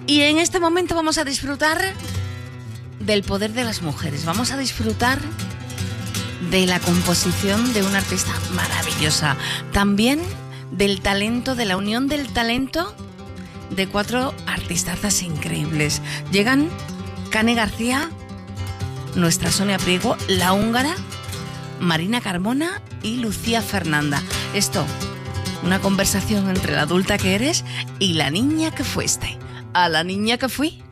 Y en este momento vamos a disfrutar del poder de las mujeres. Vamos a disfrutar de la composición de una artista maravillosa. También del talento, de la unión del talento de 4 artistazas increíbles. Llegan Cane García, nuestra Sonia Priego, la húngara, Marina Carmona y Lucía Fernanda. Esto, una conversación entre la adulta que eres y la niña que fuiste. A la niña que fui.